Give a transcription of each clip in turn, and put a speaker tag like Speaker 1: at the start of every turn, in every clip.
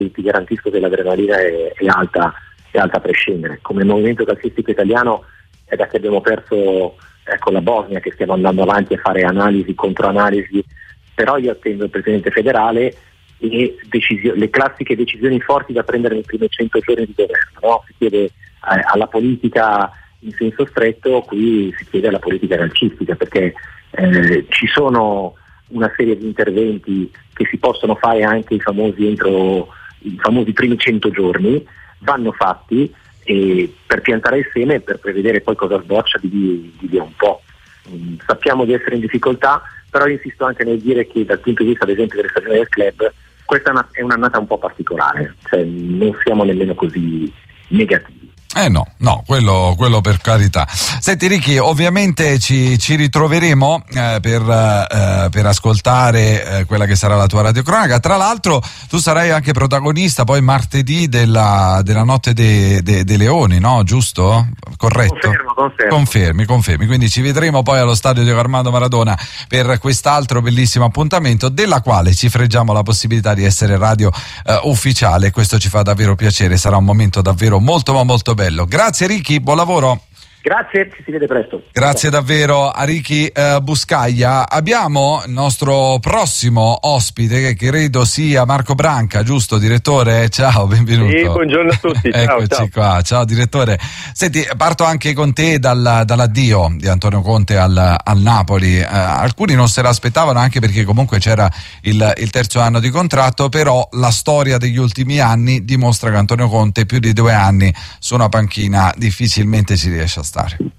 Speaker 1: ti garantisco che l'adrenalina è alta a prescindere. Come movimento calcistico italiano è da che abbiamo perso la Bosnia che stiamo andando avanti a fare analisi, controanalisi, però io attendo il Presidente federale e le classiche decisioni forti da prendere nei primi 100 giorni di governo, no? Si chiede alla politica in senso stretto, qui si chiede alla politica calcistica, perché ci sono una serie di interventi che si possono fare anche entro i famosi primi 100 giorni, vanno fatti per piantare il seme e per prevedere poi cosa sboccia di via un po'. Sappiamo di essere in difficoltà, però insisto anche nel dire che dal punto di vista ad esempio delle stagioni del club questa è un'annata un po' particolare, cioè non siamo nemmeno così negativi.
Speaker 2: No, quello per carità. Senti Ricky, ovviamente ci ritroveremo per ascoltare quella che sarà la tua radiocronaca. Tra l'altro tu sarai anche protagonista poi martedì della Notte dei Leoni, no? Giusto? Corretto?
Speaker 1: Confermo.
Speaker 2: Confermi. Quindi ci vedremo poi allo stadio di Armando Maradona per quest'altro bellissimo appuntamento, della quale ci freggiamo la possibilità di essere radio ufficiale. Questo ci fa davvero piacere, sarà un momento davvero molto ma molto bello. Grazie Ricky, buon lavoro.
Speaker 1: Grazie, ci si vede presto.
Speaker 2: Grazie davvero a Ricky Buscaglia. Abbiamo il nostro prossimo ospite, che credo sia Marco Branca, giusto direttore? Ciao, benvenuto.
Speaker 3: Sì, buongiorno a tutti.
Speaker 2: Eccoci qua, ciao direttore. Senti, parto anche con te dall'addio di Antonio Conte al Napoli. Alcuni non se l'aspettavano, anche perché comunque c'era il terzo anno di contratto, però la storia degli ultimi anni dimostra che Antonio Conte più di 2 anni su una panchina difficilmente si riesce a stare.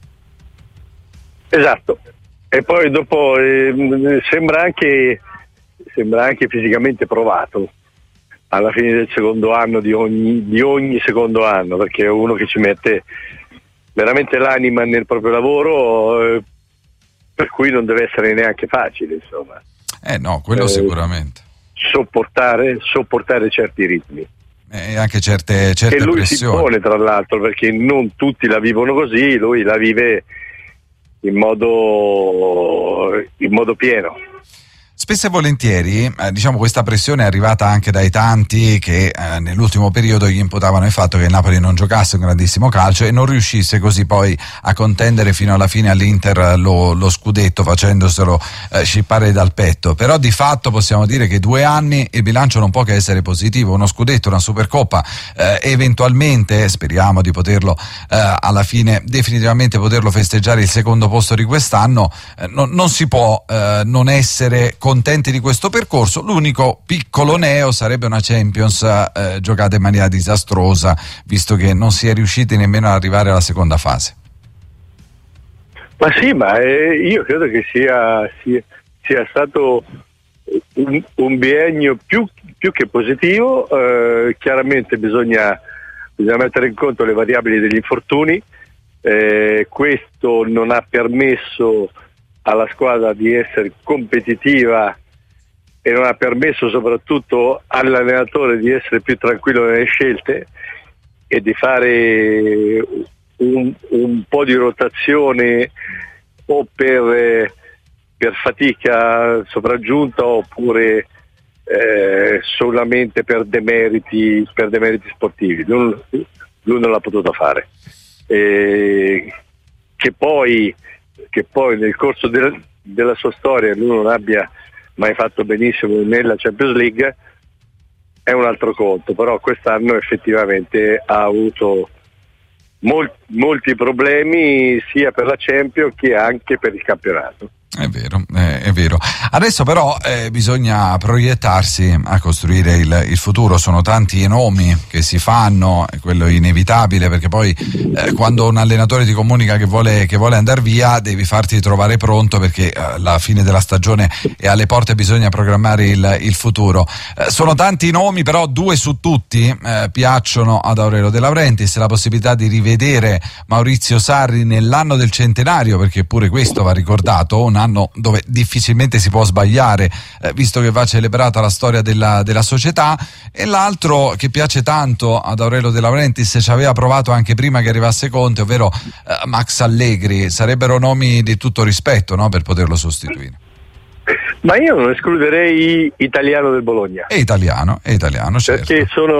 Speaker 3: Esatto, e poi dopo sembra anche fisicamente provato alla fine del secondo anno di ogni secondo anno, perché è uno che ci mette veramente l'anima nel proprio lavoro, per cui non deve essere neanche facile, insomma.
Speaker 2: No, quello sicuramente.
Speaker 3: Sopportare certi ritmi.
Speaker 2: E anche certe
Speaker 3: e lui
Speaker 2: pressioni.
Speaker 3: Si impone, tra l'altro, perché non tutti la vivono così, lui la vive in modo pieno.
Speaker 2: Spesso e volentieri, diciamo, questa pressione è arrivata anche dai tanti che nell'ultimo periodo gli imputavano il fatto che il Napoli non giocasse un grandissimo calcio e non riuscisse così poi a contendere fino alla fine all'Inter lo scudetto, facendoselo scippare dal petto. Però di fatto possiamo dire che 2 anni il bilancio non può che essere positivo, uno scudetto, una Supercoppa, eventualmente speriamo di poterlo alla fine definitivamente poterlo festeggiare il secondo posto di quest'anno. Non si può non essere contenti di questo percorso. L'unico piccolo neo sarebbe una Champions giocata in maniera disastrosa, visto che non si è riusciti nemmeno ad arrivare alla seconda fase.
Speaker 3: Ma sì, io credo che sia stato un biennio più che positivo. Chiaramente bisogna mettere in conto le variabili degli infortuni. Questo non ha permesso alla squadra di essere competitiva e non ha permesso soprattutto all'allenatore di essere più tranquillo nelle scelte e di fare un po' di rotazione o per fatica sopraggiunta oppure solamente per demeriti sportivi. Lui non l'ha potuto fare, che poi nel corso della sua storia lui non abbia mai fatto benissimo nella Champions League è un altro conto, però quest'anno effettivamente ha avuto molti problemi sia per la Champions che anche per il campionato.
Speaker 2: È vero. Adesso però bisogna proiettarsi a costruire il futuro. Sono tanti i nomi che si fanno, è quello inevitabile, perché poi quando un allenatore ti comunica che vuole andare via, devi farti trovare pronto, perché la fine della stagione è alle porte, bisogna programmare il futuro. Sono tanti i nomi, però 2 su tutti piacciono ad Aurelio De Laurentiis: la possibilità di rivedere Maurizio Sarri nell'anno del centenario, perché pure questo va ricordato, un anno dove difficilmente si può sbagliare, visto che va celebrata la storia della società. E l'altro che piace tanto ad Aurelio De Laurentiis, ci aveva provato anche prima che arrivasse Conte, ovvero Max Allegri. Sarebbero nomi di tutto rispetto, no, per poterlo sostituire.
Speaker 3: Ma io non escluderei Italiano del Bologna.
Speaker 2: È italiano, certo.
Speaker 3: Perché sono